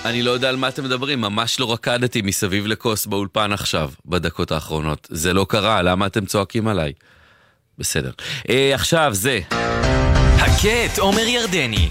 אני לא יודע על מה אתם מדברים, ממש לא רקדתי מסביב לכוס באולפן עכשיו, בדקות האחרונות. זה לא קרה, למה אתם צועקים עליי? בסדר. עכשיו זה. הקט עומר ירדני.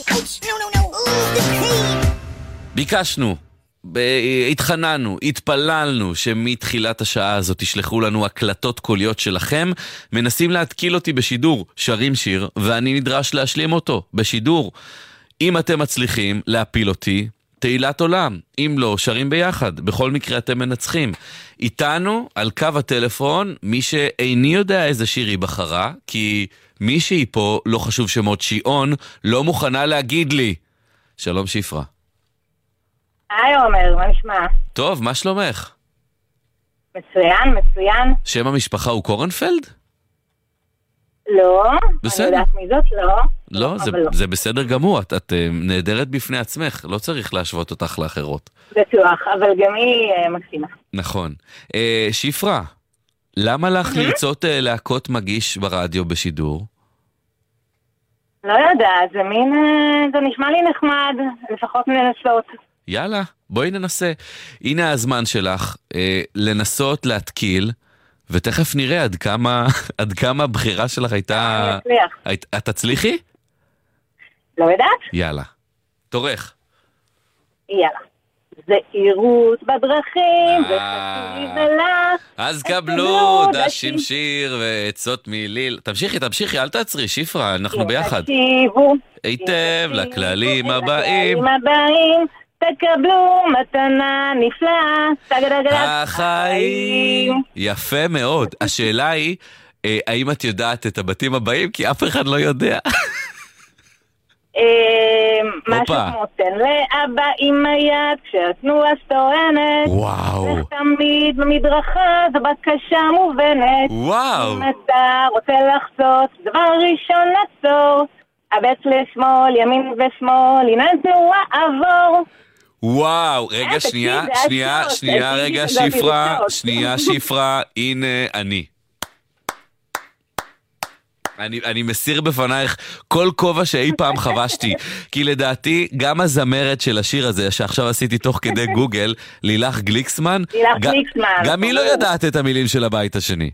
ביקשנו, התחננו, התפללנו שמתחילת השעה הזאת תשלחו לנו הקלטות קוליות שלכם, מנסים להתקיל אותי בשידור, שרים שיר, ואני נדרש להשלים אותו בשידור. אם אתם מצליחים להפיל אותי, תהילת עולם. אם לא, שרים ביחד. בכל מקרה אתם מנצחים. איתנו על קו הטלפון, מי שאיני יודע איזה שיר היא בחרה, כי מישהי פה, לא חשוב שמות שיעון, לא מוכנה להגיד לי. שלום שפרה. היי עומר, מה נשמע? טוב, מה שלומך? מצוין, מצוין. שם המשפחה הוא קורנפלד? לא, בסדר. אני יודעת מי זאת, לא. לא, זה בסדר גמור, את נהדרת בפני עצמך, לא צריך להשוות אותך לאחרות. בטוח, אבל גם היא מקסימה. נכון. שפרה, למה לך לרצות להקות מגיש ברדיו בשידור? לא יודעת, זה נשמע לי נחמד, לפחות ננסות. יאללה, בואי ננסה. הנה הזמן שלך לנסות להתקיל, ותכף נראה עד כמה הבחירה שלך הייתה... את תצליחי? לא יודעת. יאללה. תורך. יאללה. זהירות בדרכים, וחצוי ולך. אז קבלו דשים שיר ועצות מיליל. תמשיכי, אל תעצרי, שפרה, אנחנו ביחד. תקשיבו. היטב לכללים הבאים. תקבלו מתנה נפלאה. החיים. יפה מאוד. השאלה היא, האם את יודעת את הבתים הבאים? כי אף אחד לא יודע. משהו כמו תן לאבא עם היד כשהתנועה סטוענת. וואו. תמיד במדרכה זו בקשה מובנת. וואו. אם אתה רוצה לחצות, דבר ראשון לעצור. הבט לשמאל, ימין ושמאל, הנה תנועה עבור. וואו, רגע, רגע, שפרה, הנה אני מסיר בפנייך כל כובע שאי פעם חבשתי, כי לדעתי גם הזמרת של השיר הזה שעכשיו עשיתי תוך כדי גוגל, לילך גליקסמן, גם היא לא יודעת את המילים של הבית השני.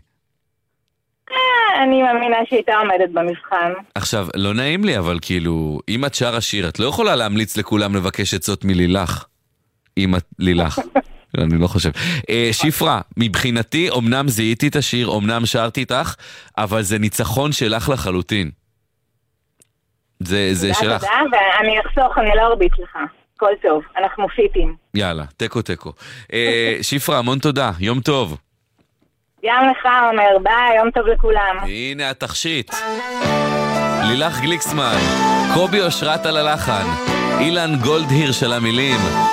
אני מאמינה שהייתה עומדת במבחן. עכשיו, לא נעים לי, אבל כאילו, אם את שר השיר, את לא יכולה להמליץ לכולם לבקש עצות מלילך. אם את לילך. אני לא חושב. שפרה, מבחינתי, אמנם זיהיתי את השיר, אמנם שרתי איתך, אבל זה ניצחון שלך לחלוטין. זה שלך. ואני אחסוך, אני לא ארביץ לך. כל טוב, אנחנו פיטים. יאללה, תיקו. שפרה, המון תודה, יום טוב. גם לך אומר, ביי, יום טוב לכולם. הנה התכשיט. לילך גליקסמן, קובי אושרת על הלחן, אילן גולדהיר של המילים.